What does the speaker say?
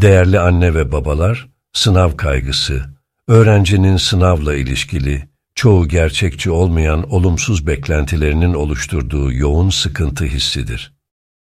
Değerli anne ve babalar, sınav kaygısı, öğrencinin sınavla ilişkili, çoğu gerçekçi olmayan olumsuz beklentilerinin oluşturduğu yoğun sıkıntı hissidir.